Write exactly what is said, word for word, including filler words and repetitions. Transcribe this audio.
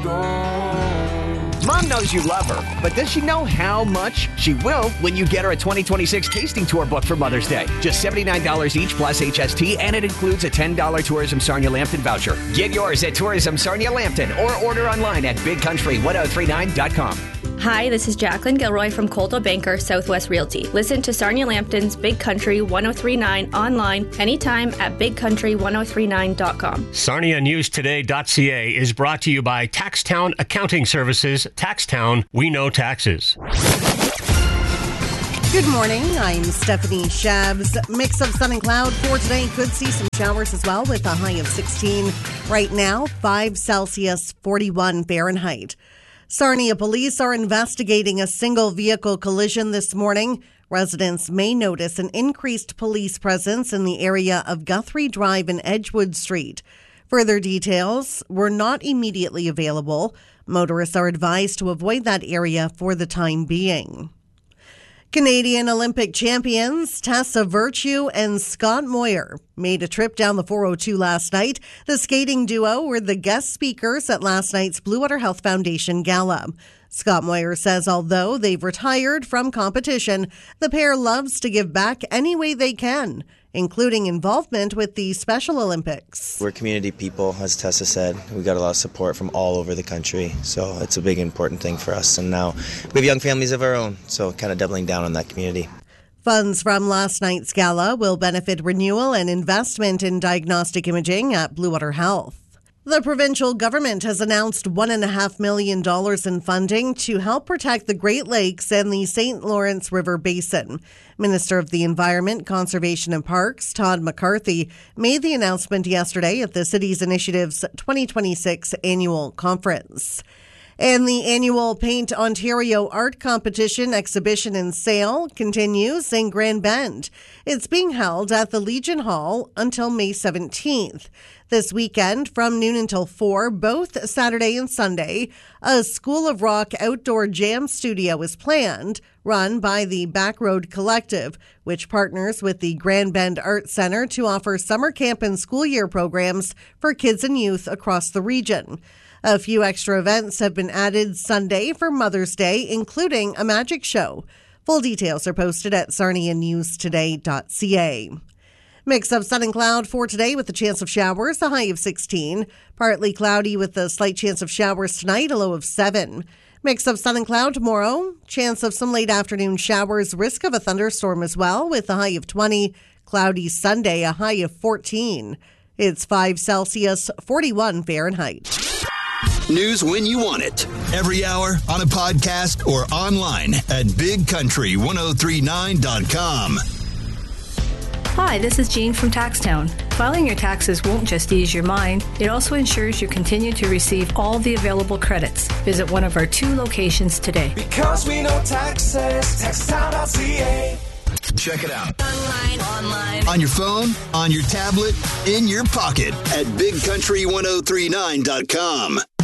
Mom knows you love her, but does she know how much? She will when you get her a twenty twenty-six tasting tour book for Mother's Day. Just seventy-nine dollars each plus H S T, and it includes a ten dollars Tourism Sarnia Lambton voucher. Get yours at Tourism Sarnia Lambton or order online at big country ten thirty-nine dot com. Hi, this is Jacqueline Gilroy from Coldwell Banker Southwest Realty. Listen to Sarnia Lambton's Big Country ten thirty-nine online anytime at big country ten thirty-nine dot com. Sarnia News Today dot C A is brought to you by Taxtown Accounting Services. Taxtown, we know taxes. Good morning. I'm Stephanie Shabs. Mix of sun and cloud for today. Could see some showers as well with a high of sixteen. Right now, five Celsius, forty-one Fahrenheit. Sarnia police are investigating a single vehicle collision this morning. Residents may notice an increased police presence in the area of Guthrie Drive and Edgewood Street. Further details were not immediately available. Motorists are advised to avoid that area for the time being. Canadian Olympic champions Tessa Virtue and Scott Moir made a trip down the four oh two last night. The skating duo were the guest speakers at last night's Blue Water Health Foundation Gala. Scott Moir says although they've retired from competition, the pair loves to give back any way they can, including involvement with the Special Olympics. We're community people, as Tessa said. We got a lot of support from all over the country, so it's a big important thing for us. And now we have young families of our own, so kind of doubling down on that community. Funds from last night's gala will benefit renewal and investment in diagnostic imaging at Blue Water Health. The provincial government has announced one point five million dollars in funding to help protect the Great Lakes and the Saint Lawrence River Basin. Minister of the Environment, Conservation and Parks, Todd McCarthy, made the announcement yesterday at the city's initiative's twenty twenty-six annual conference. And the annual Paint Ontario Art Competition, Exhibition and Sale continues in Grand Bend. It's being held at the Legion Hall until May seventeenth. This weekend, from noon until four, both Saturday and Sunday, a School of Rock outdoor jam studio is planned, run by the Backroad Collective, which partners with the Grand Bend Art Centre to offer summer camp and school year programs for kids and youth across the region. A few extra events have been added Sunday for Mother's Day, including a magic show. Full details are posted at sarnia news today dot c a. Mix of sun and cloud for today with a chance of showers, a high of sixteen. Partly cloudy with a slight chance of showers tonight, a low of seven. Mix of sun and cloud tomorrow. Chance of some late afternoon showers, risk of a thunderstorm as well with a high of twenty. Cloudy Sunday, a high of fourteen. It's five Celsius, forty-one Fahrenheit. News when you want it. Every hour on a podcast or online at big country ten thirty-nine dot com. Hi, this is Jean from Taxtown. Filing your taxes won't just ease your mind. It also ensures you continue to receive all the available credits. Visit one of our two locations today. Because we know taxes. Taxtown dot c a. Check it out. Online, online. On your phone, on your tablet, in your pocket at big country ten thirty-nine dot com.